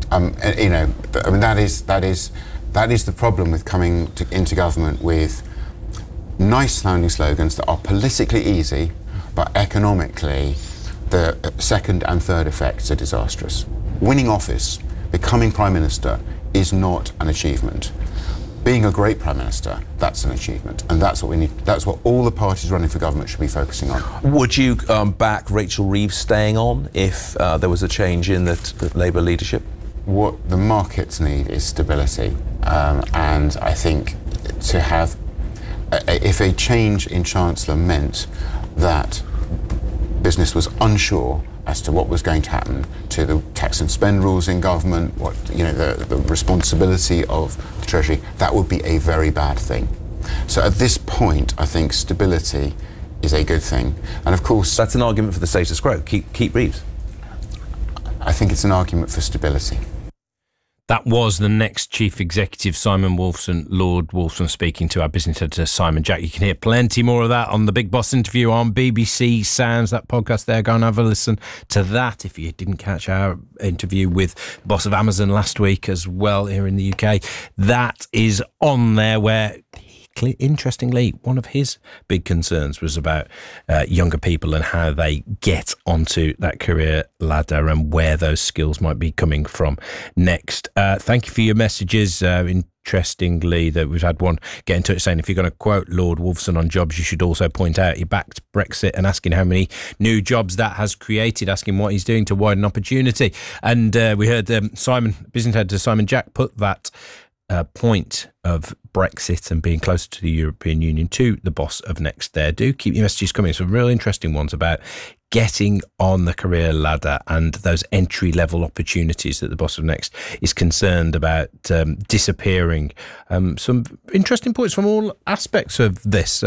That is the problem with coming into government with nice sounding slogans that are politically easy, but economically the second and third effects are disastrous. Winning office, becoming Prime Minister, is not an achievement. Being a great Prime Minister, that's an achievement, and that's what we need. That's what all the parties running for government should be focusing on. Would you back Rachel Reeves staying on if there was a change in the Labour leadership? What the markets need is stability, and I think to have, if a change in Chancellor meant that business was unsure as to what was going to happen to the tax and spend rules in government, the responsibility of the Treasury, that would be a very bad thing. So at this point, I think stability is a good thing. And of course... That's an argument for the status quo. Keep Reeves. I think it's an argument for stability. That was the next Chief Executive, Simon Wolfson, Lord Wolfson, speaking to our business editor, Simon Jack. You can hear plenty more of that on the Big Boss interview on BBC Sounds, that podcast there. Go and have a listen to that if you didn't catch our interview with the boss of Amazon last week as well here in the UK. That is on there, where... Interestingly, one of his big concerns was about younger people and how they get onto that career ladder and where those skills might be coming from next. Thank you for your messages. Interestingly, that we've had one get in touch saying if you're going to quote Lord Wolfson on jobs, you should also point out he backed Brexit, and asking how many new jobs that has created, asking what he's doing to widen opportunity. And we heard business editor Simon Jack put that point of Brexit and being closer to the European Union to the boss of Next there. Do keep your messages coming. Some real interesting ones about getting on the career ladder and those entry-level opportunities that the boss of Next is concerned about disappearing. Some interesting points from all aspects of this.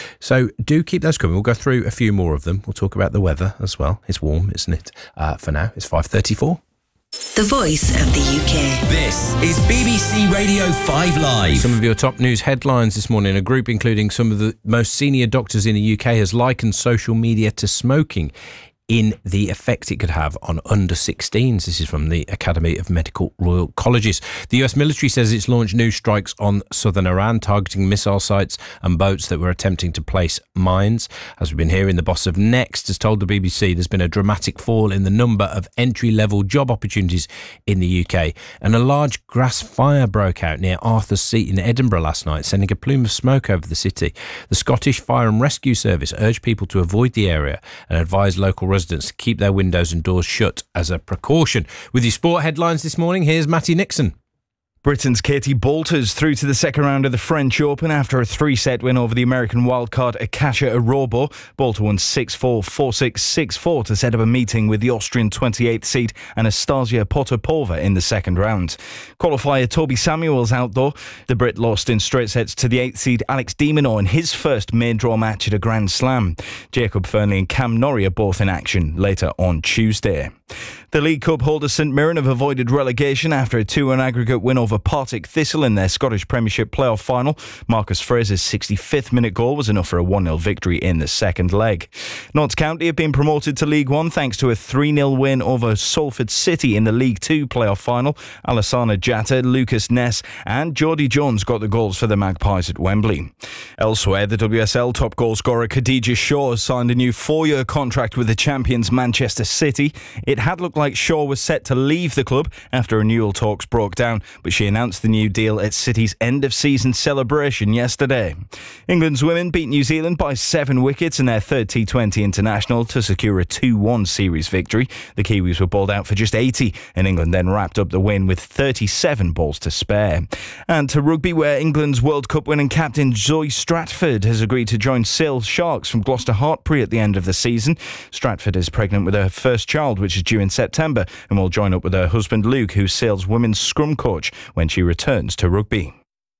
So do keep those coming. We'll go through a few more of them. We'll talk about the weather as well. It's warm, isn't it? For now, it's 5:34. The voice of the UK. This is BBC Radio 5 Live. Some of your top news headlines this morning. A group including some of the most senior doctors in the UK has likened social media to smoking in the effect it could have on under 16s. This is from the Academy of Medical Royal Colleges. The US military says it's launched new strikes on southern Iran, targeting missile sites and boats that were attempting to place mines. As we've been hearing, the boss of Next has told the BBC there's been a dramatic fall in the number of entry-level job opportunities in the UK. And a large grass fire broke out near Arthur's Seat in Edinburgh last night, sending a plume of smoke over the city. The Scottish Fire and Rescue Service urged people to avoid the area and advised local residents to keep their windows and doors shut as a precaution. With your sport headlines this morning, here's Matty Nixon. Britain's Katie Bolter's through to the second round of the French Open after a 3-set win over the American wildcard Akacia Arobo. Bolter won 6-4, 4-6, 6-4 to set up a meeting with the Austrian 28th seed Anastasia Potapova in the second round. Qualifier Toby Samuel's out though. The Brit lost in straight sets to the 8th seed Alex de Minaur in his first main draw match at a Grand Slam. Jacob Fernley and Cam Norrie are both in action later on Tuesday. The League Cup holders St Mirren have avoided relegation after a 2-1 aggregate win over Partick Thistle in their Scottish Premiership playoff final. Marcus Fraser's 65th minute goal was enough for a 1-0 victory in the second leg. Notts County have been promoted to League One thanks to a 3-0 win over Salford City in the League Two playoff final. Alassana Jatta, Lucas Ness and Geordie Jones got the goals for the Magpies at Wembley. Elsewhere, the WSL top goal scorer Khadija Shaw has signed a new 4-year contract with the champions Manchester City. It had looked like Shaw was set to leave the club after renewal talks broke down, but she announced the new deal at City's end-of-season celebration yesterday. England's women beat New Zealand by 7 wickets in their third T20 international to secure a 2-1 series victory. The Kiwis were bowled out for just 80, and England then wrapped up the win with 37 balls to spare. And to rugby, where England's World Cup winning captain Zoe Stratford has agreed to join Sale Sharks from Gloucester Hartpury at the end of the season. Stratford is pregnant with her first child, which is due in September, and will join up with her husband Luke, who's Sale's women's scrum coach, when she returns to rugby.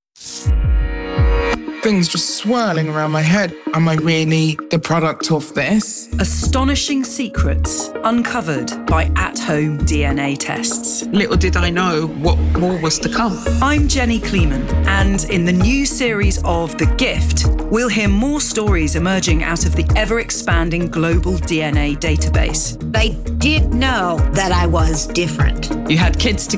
Things just swirling around my head. Am I really the product of this? Astonishing secrets uncovered by at-home DNA tests. Little did I know what more was to come. I'm Jenny Kleeman, and in the new series of The Gift, we'll hear more stories emerging out of the ever-expanding global DNA database. They did know that I was different. You had kids to